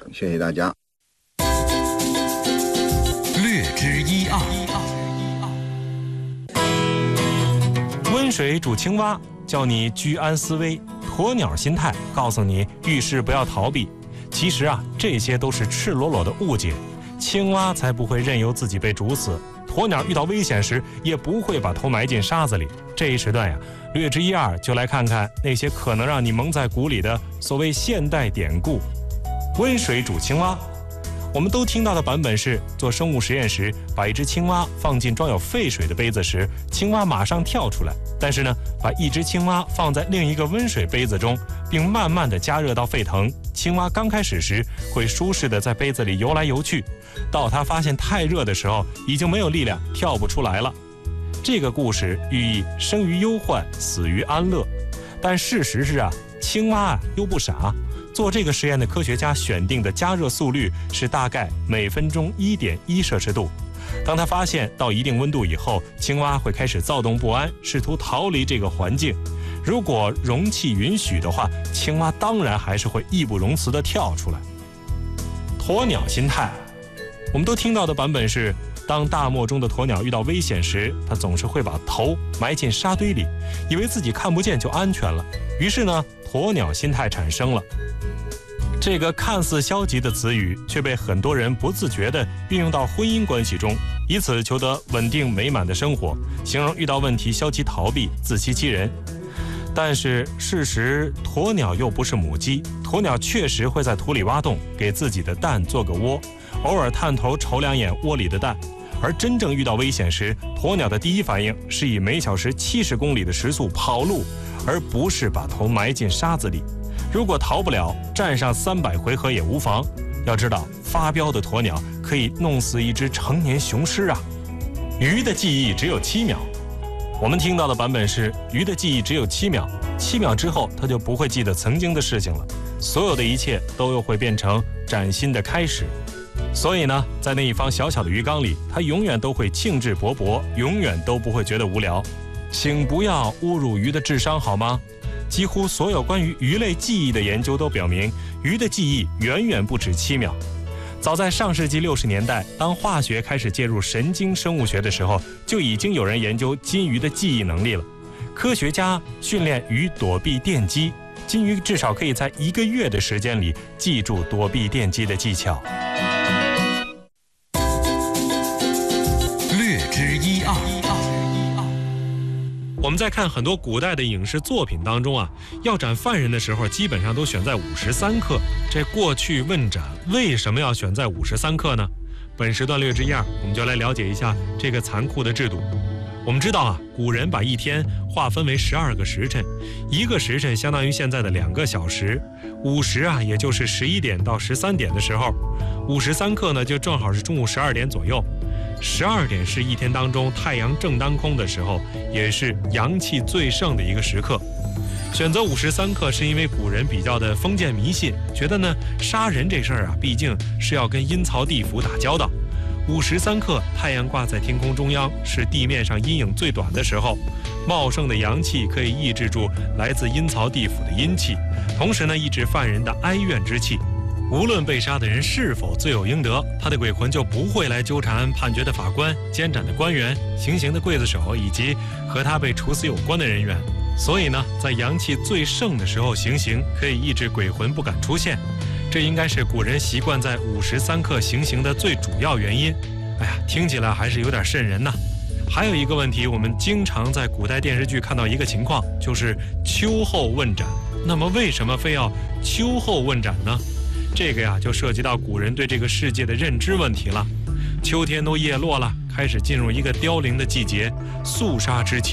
谢谢大家。 略知一二。 温水煮青蛙，叫你居安思危；鸵鸟心态，告诉你遇事不要逃避。其实啊，这些都是赤裸裸的误解。青蛙才不会任由自己被煮死，鸵鸟遇到危险时也不会把头埋进沙子里。这一时段呀，略知一二，就来看看那些可能让你蒙在鼓里的所谓现代典故。温水煮青蛙，我们都听到的版本是，做生物实验时，把一只青蛙放进装有沸水的杯子时，青蛙马上跳出来。但是呢，把一只青蛙放在另一个温水杯子中，并慢慢的加热到沸腾。青蛙刚开始时会舒适的在杯子里游来游去，到它发现太热的时候，已经没有力量，跳不出来了。这个故事寓意生于忧患，死于安乐。但事实是啊，青蛙啊又不傻。做这个实验的科学家选定的加热速率是大概每分钟1.1摄氏度。当他发现到一定温度以后，青蛙会开始躁动不安，试图逃离这个环境。如果容器允许的话，青蛙当然还是会义不容辞地跳出来。鸵鸟心态，我们都听到的版本是，当大漠中的鸵鸟遇到危险时，它总是会把头埋进沙堆里，以为自己看不见就安全了。于是呢，鸵鸟心态产生了。这个看似消极的词语，却被很多人不自觉地运用到婚姻关系中，以此求得稳定美满的生活，形容遇到问题消极逃避、自欺欺人。但是事实，鸵鸟又不是母鸡，鸵鸟确实会在土里挖洞，给自己的蛋做个窝，偶尔探头瞅两眼窝里的蛋。而真正遇到危险时，鸵鸟的第一反应是以每小时70公里的时速跑路，而不是把头埋进沙子里。如果逃不了，战上300回合也无妨。要知道，发飙的鸵鸟可以弄死一只成年雄狮啊！鱼的记忆只有7秒。我们听到的版本是，鱼的记忆只有7秒，7秒之后它就不会记得曾经的事情了，所有的一切都又会变成崭新的开始。所以呢，在那一方小小的鱼缸里，它永远都会兴致勃勃，永远都不会觉得无聊。请不要侮辱鱼的智商好吗？几乎所有关于鱼类记忆的研究都表明，鱼的记忆远远不止7秒。早在上世纪60年代，当化学开始介入神经生物学的时候，就已经有人研究金鱼的记忆能力了。科学家训练鱼躲避电击，金鱼至少可以在1个月的时间里记住躲避电击的技巧。 略知一二。 我们在看很多古代的影视作品当中啊，要斩犯人的时候，基本上都选在53克。这过去问斩为什么要选在53克呢？本时段略知一二，我们就来了解一下这个残酷的制度。我们知道啊，古人把一天划分为12个时辰，1个时辰相当于现在的2个小时。午时啊，也就是11点到13点的时候，53克呢，就正好是中午12点左右。12点是一天当中太阳正当空的时候，也是阳气最盛的一个时刻。选择53克是因为古人比较的封建迷信，觉得呢杀人这事儿啊，毕竟是要跟阴曹地府打交道。53克，太阳挂在天空中央，是地面上阴影最短的时候，茂盛的阳气可以抑制住来自阴曹地府的阴气，同时呢抑制犯人的哀怨之气。无论被杀的人是否罪有应得，他的鬼魂就不会来纠缠判决的法官、监斩的官员、行刑的刽子手以及和他被处死有关的人员。所以呢，在阳气最盛的时候行刑，可以抑制鬼魂不敢出现。这应该是古人习惯在53克行刑的最主要原因。哎呀，听起来还是有点瘆人呐。还有一个问题，我们经常在古代电视剧看到一个情况，就是秋后问斩。那么为什么非要秋后问斩呢？这个呀，就涉及到古人对这个世界的认知问题了。秋天都叶落了，开始进入一个凋零的季节，肃杀之期。